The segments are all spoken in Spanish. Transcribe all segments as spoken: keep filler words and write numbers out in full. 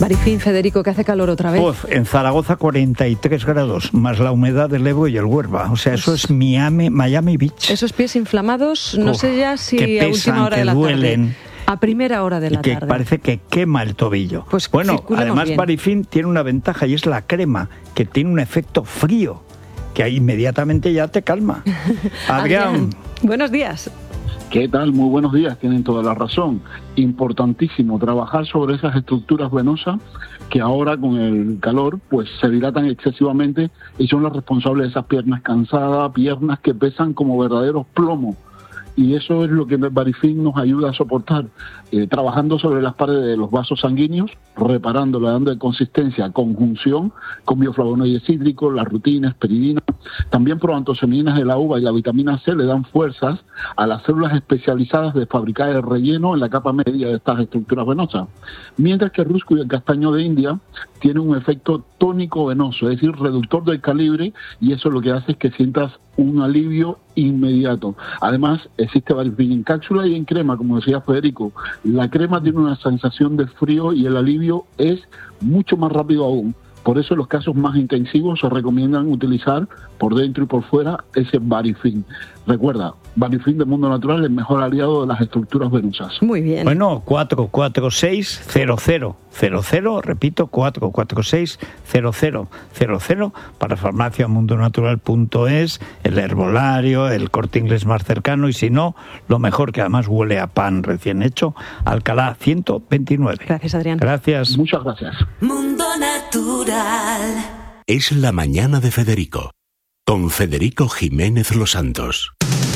Marifín, Federico, que hace calor otra vez. Uf, en Zaragoza cuarenta y tres grados, más la humedad del Ebro y el Huelva. O sea, pues, eso es Miami, Miami Beach. Esos pies inflamados, no Uf, sé ya si pesan, a última hora que de la duelen, tarde. A primera hora de la y que tarde. parece que quema el tobillo. Pues bueno, además bien. Marifín tiene una ventaja y es la crema, que tiene un efecto frío, que ahí inmediatamente ya te calma. Adrián. Adrián, buenos días. ¿Qué tal? Muy buenos días, tienen toda la razón. Importantísimo trabajar sobre esas estructuras venosas que ahora con el calor pues se dilatan excesivamente y son las responsables de esas piernas cansadas, piernas que pesan como verdaderos plomos. Y eso es lo que Marifín nos ayuda a soportar, eh, trabajando sobre las paredes de los vasos sanguíneos, reparándola, dando consistencia, conjunción con bioflavonoides cítricos, la rutina, esperidina. También proantoceninas de la uva y la vitamina C le dan fuerzas a las células especializadas de fabricar el relleno en la capa media de estas estructuras venosas. Mientras que el rusco y el castaño de India tienen un efecto tónico venoso, es decir, reductor del calibre, y eso lo que hace es que sientas un alivio inmediato. Además, existe Marifín en cápsula y en crema, como decía Federico. La crema tiene una sensación de frío y el alivio es mucho más rápido aún. Por eso en los casos más intensivos se recomiendan utilizar por dentro y por fuera ese Marifín. Recuerda, Marifín de Mundo Natural es el mejor aliado de las estructuras venosas. Muy bien. Bueno, cuatro cuatro seis cero cero cero cero, repito, cuatro cuatro seis cero cero cero cero para farmacia mundo natural punto es, el herbolario, el Corte Inglés más cercano, y si no, lo mejor, que además huele a pan recién hecho, Alcalá ciento veintinueve. Gracias, Adrián. Gracias. Muchas gracias. Mundo Natural. Es la mañana de Federico, con Federico Jiménez Los Santos.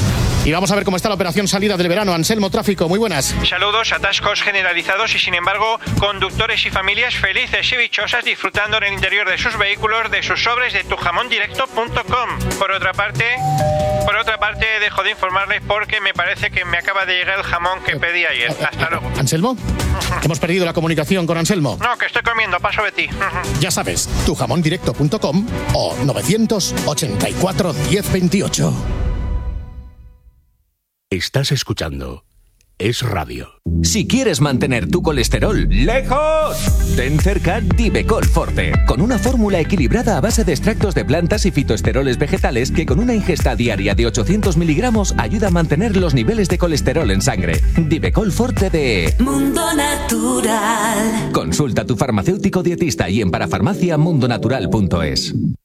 Y vamos a ver cómo está la operación salida del verano. Anselmo, tráfico, muy buenas. Saludos, atascos generalizados y sin embargo conductores y familias felices y dichosas disfrutando en el interior de sus vehículos de sus sobres de tu jamón directo punto com. Por otra parte, por otra parte dejo de informarles porque me parece que me acaba de llegar el jamón que pedí ayer. Hasta luego. ¿Anselmo? Hemos perdido la comunicación con Anselmo. No, que estoy comiendo, paso de ti. Ya sabes, tu jamón directo punto com o novecientos ochenta y cuatro diez veintiocho. Estás escuchando Es Radio. Si quieres mantener tu colesterol lejos, ten cerca Divecol Forte, con una fórmula equilibrada a base de extractos de plantas y fitoesteroles vegetales que con una ingesta diaria de ochocientos miligramos ayuda a mantener los niveles de colesterol en sangre. Divecol Forte de Mundo Natural. Consulta a tu farmacéutico dietista y en parafarmacia mundo natural punto es.